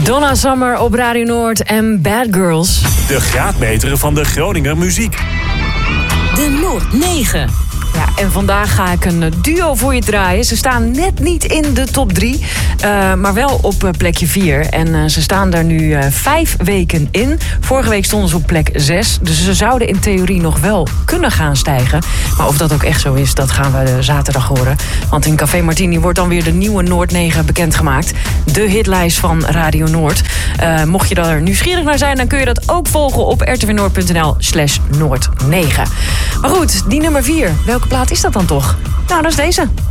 Donna Summer op Radio Noord en Bad Girls. De graadmeter van de Groninger muziek. De Noord 9. Ja, en vandaag ga ik een duo voor je draaien. Ze staan net niet in de top 3, maar wel op plekje 4. En ze staan daar nu 5 weken in. Vorige week stonden ze op plek 6. Dus ze zouden in theorie nog wel kunnen gaan stijgen. Maar of dat ook echt zo is, dat gaan we zaterdag horen. Want in Café Martini wordt dan weer de nieuwe Noord 9 bekendgemaakt. De hitlijst van Radio Noord. Mocht je daar nieuwsgierig naar zijn, dan kun je dat ook volgen op rtvnoord.nl/Noord9. Maar goed, die nummer 4. Welke plaat is dat dan toch? Nou, dat is deze.